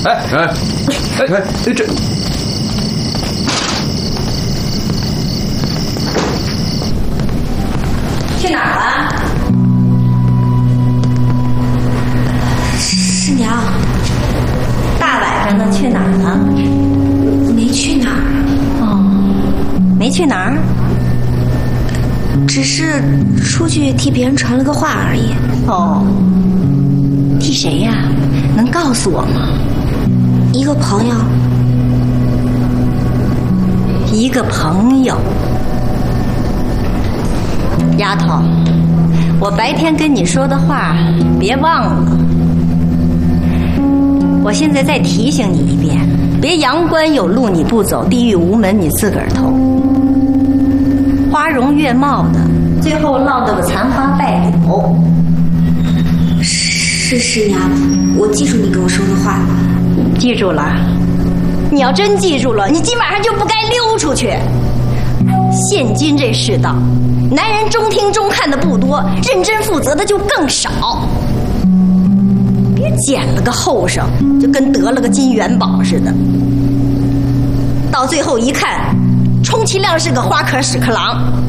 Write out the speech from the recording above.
这。 去哪儿了？ 师娘， 大晚上的去哪儿了？ 没去哪儿。 哦，没去哪儿？ 只是出去替别人传了个话而已。 哦，替谁呀？能告诉我吗？ 一个朋友。 一个朋友。丫头，我白天跟你说的话别忘了。我现在再提醒你一遍，别阳关有路你不走，地狱无门你自个儿投。花容月貌的，最后落得个残花败柳。 是师娘，我记住你跟我说的话了。 记住了？你要真记住了，你今晚上就不该溜出去。现今这世道，男人中听中看的不多，认真负责的就更少。别捡了个后生，就跟得了个金元宝似的。到最后一看，充其量是个花壳屎壳郎。